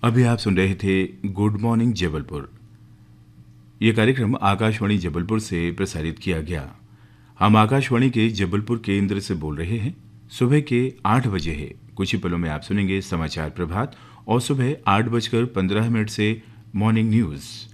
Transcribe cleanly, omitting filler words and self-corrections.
अभी आप सुन रहे थे गुड मॉर्निंग जबलपुर। ये कार्यक्रम आकाशवाणी जबलपुर से प्रसारित किया गया। हम आकाशवाणी के जबलपुर केंद्र से बोल रहे हैं। सुबह के 8 बजे है। कुछ ही पलों में आप सुनेंगे समाचार प्रभात और सुबह 8:15 से मॉर्निंग न्यूज़।